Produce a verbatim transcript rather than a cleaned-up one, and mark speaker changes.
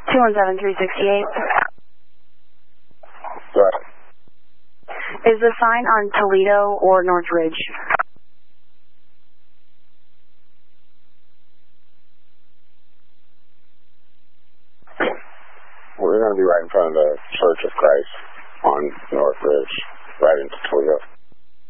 Speaker 1: two one seven, three sixty-eight.
Speaker 2: Go ahead.
Speaker 1: Is the sign on Toledo or North Ridge?
Speaker 2: We're going to be right in front of the Church of Christ on North Ridge, right into Toledo.